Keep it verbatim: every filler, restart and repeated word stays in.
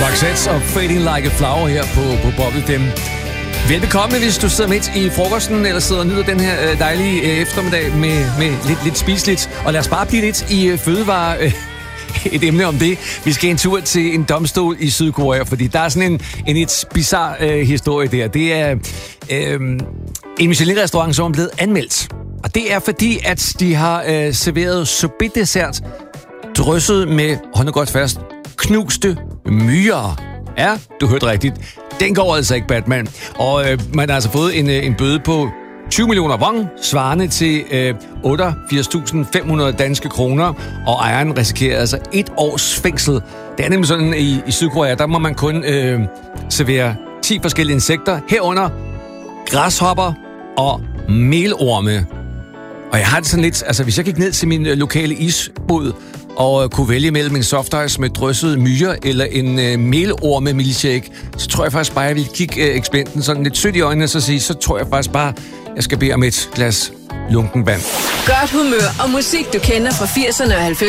Roxette og Fading Like a Flower her på, på Bobble Dem. Velbekomme, hvis du sidder midt i frokosten, eller sidder og nyder den her øh, dejlige øh, eftermiddag med, med lidt, lidt spiseligt. Og lad os bare blive lidt i øh, fødevare, øh, et emne om det. Vi skal en tur til en domstol i Sydkorea, fordi der er sådan en, en lidt bizarre øh, historie der. Det er øh, en Michelin-restaurant, som er blevet anmeldt. Og det er fordi, at de har øh, serveret sorbet-dessert drysset med, hold nu godt fast, knuste myrer. Ja, du hørte rigtigt. Den går altså ikke, Batman. Og øh, man har altså fået en, en bøde på tyve millioner won, svarende til øh, otteogfirs tusind fem hundrede danske kroner, og ejeren risikerer altså et års fængsel. Det er nemlig sådan, i, i Sydkorea, der må man kun øh, servere ti forskellige insekter, herunder græshopper og melorme. Og jeg har det sådan lidt, altså hvis jeg gik ned til min øh, lokale isbod, og øh, kunne vælge mellem en softice med drysset myre eller en øh, melorme milkshake, så tror jeg faktisk bare, jeg vil kigge øh, ekspedienten sådan lidt sødt i øjnene, og så sige, så tror jeg faktisk bare, jeg skal bede om et glas lunken vand. Godt humør og musik, du kender fra firserne og halvfemserne.